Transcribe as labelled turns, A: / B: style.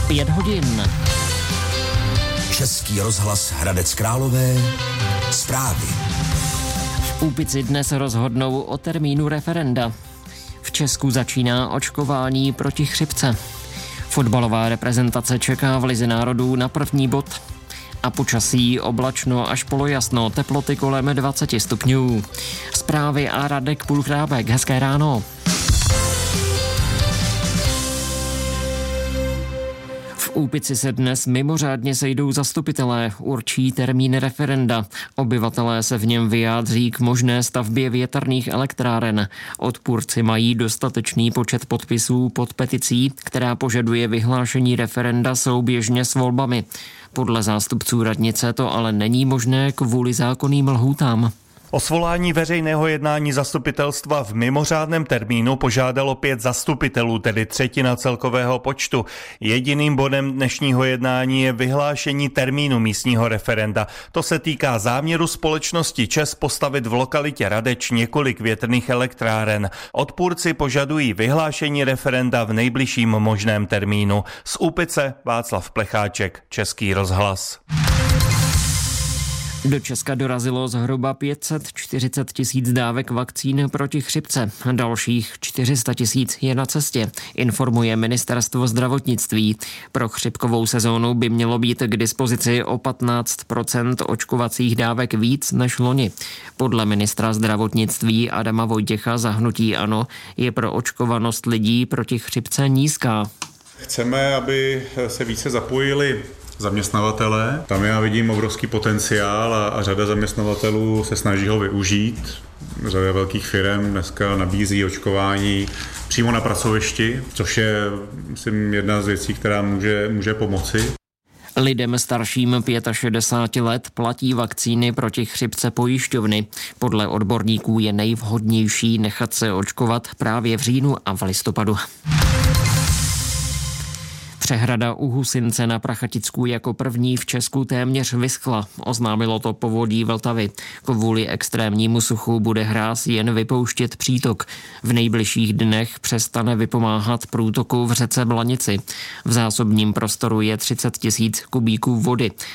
A: 5 hodin.
B: Český rozhlas Hradec Králové. Zprávy.
A: V Úpici dnes rozhodnou o termínu referenda. V Česku začíná očkování proti chřipce. Fotbalová reprezentace čeká v Lize národů na první bod. A počasí oblačno až polojasno, teploty kolem 20 stupňů. Zprávy a Radek Půlchrábek. Hezké ráno. V Úpici se dnes mimořádně sejdou zastupitelé, určí termín referenda. Obyvatelé se v něm vyjádří k možné stavbě větrných elektráren. Odpůrci mají dostatečný počet podpisů pod peticí, která požaduje vyhlášení referenda souběžně s volbami. Podle zástupců radnice to ale není možné kvůli zákonným lhůtám.
C: O svolání veřejného jednání zastupitelstva v mimořádném termínu požádalo 5 zastupitelů, tedy třetina celkového počtu. Jediným bodem dnešního jednání je vyhlášení termínu místního referenda. To se týká záměru společnosti ČEZ postavit v lokalitě Radeč několik větrných elektráren. Odpůrci požadují vyhlášení referenda v nejbližším možném termínu. Z Úpice Václav Plecháček, Český rozhlas.
A: Do Česka dorazilo zhruba 540 000 dávek vakcín proti chřipce. Dalších 400 000 je na cestě, informuje Ministerstvo zdravotnictví. Pro chřipkovou sezónu by mělo být k dispozici o 15% očkovacích dávek víc než loni. Podle ministra zdravotnictví Adama Vojtěcha za hnutí ANO je pro očkovanost lidí proti chřipce nízká.
D: Chceme, aby se více zapojili zaměstnavatele. Tam já vidím obrovský potenciál a řada zaměstnavatelů se snaží ho využít. Řada velkých firm dneska nabízí očkování přímo na pracovišti, což je, myslím, jedna z věcí, která může pomoci.
A: Lidem starším 65 let platí vakcíny proti chřipce pojišťovny. Podle odborníků je nejvhodnější nechat se očkovat právě v říjnu a v listopadu. Přehrada u Husince na Prachaticku jako první v Česku téměř vyschla. Oznámilo to povodí Vltavy. Kvůli extrémnímu suchu bude hráz jen vypouštět přítok. V nejbližších dnech přestane vypomáhat průtoku v řece Blanici. V zásobním prostoru je 30 000 kubíků vody.